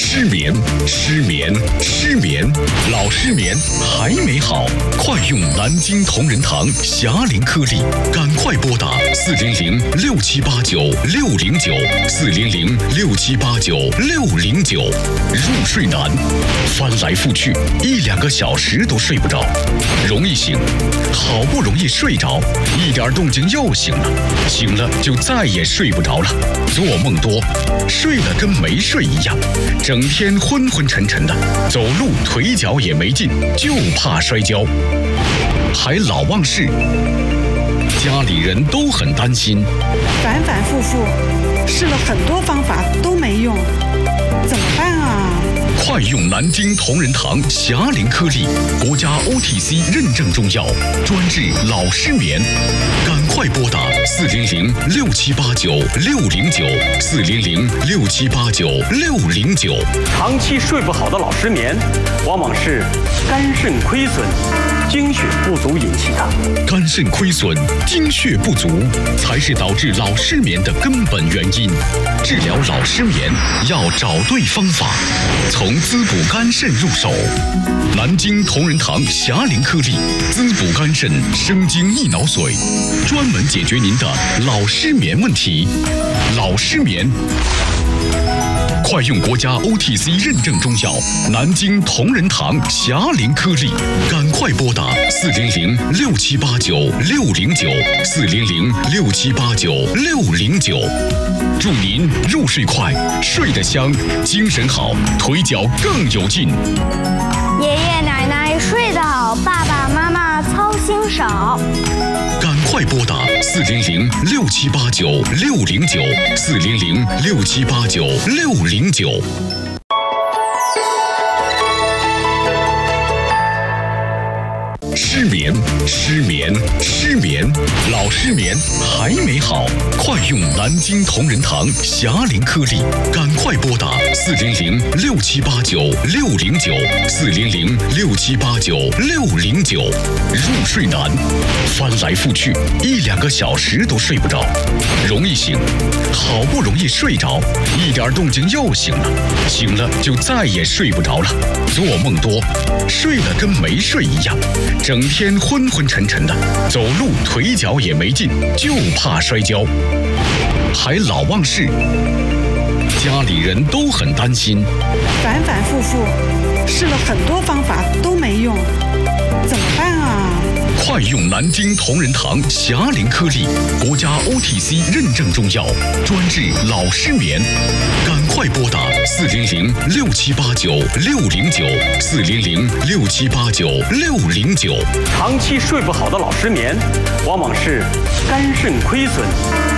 失眠，失眠，失眠，老失眠还没好，快用南京同仁堂霞龄颗粒，赶快拨打400-6789-609，400-6789-609。入睡难，翻来覆去1-2个小时都睡不着，容易醒，好不容易睡着，一点动静又醒了，醒了就再也睡不着了，做梦多，睡了跟没睡一样，整天昏昏沉沉的，走路腿脚也没劲，就怕摔跤，还老忘事，家里人都很担心， 反反复复试了很多方法都没用，怎么办啊？ 快用南京同仁堂霞龄颗粒，国家 OTC 认证中药，专治老失眠，赶快拨打400-6789609，400-6789609。 长期睡不好的老失眠，往往是肝肾亏损、精血不足引起的。 肝肾亏损、精血不足才是导致老失眠的根本原因。治疗老失眠要找对方法，从滋补肝肾入手。南京同仁堂霞龄颗粒，滋补肝肾、生津益脑髓，专门解决您的老失眠问题。老失眠，快用国家 OTC 认证中药南京同仁堂霞龄颗粒，赶快拨打400-6789-609，400-6789-609。祝您入睡快，睡得香，精神好，腿脚更有劲。 爷爷奶奶睡得好，爸爸妈妈操心少。 赶快拨打400-6789-609，400-6789-609。失眠，失眠，失眠，老失眠还没好，快用南京同仁堂霞龄颗粒，赶快拨打400-6789-609，400-6789-609。入睡难，翻来覆去1-2个小时都睡不着，容易醒，好不容易睡着，一点动静又醒了，醒了就再也睡不着了，做梦多，睡了跟没睡一样，整天昏昏沉沉的，走路腿脚也没劲，就怕摔跤，还老忘事，家里人都很担心， 反反复复试了很多方法都没用，怎么办啊？ 快用南京同仁堂霞龄颗粒，国家 OTC 认证中药，专治老失眠，赶快拨打 400-6789-609，400-6789-609。长期睡不好的老失眠，往往是肝肾亏损、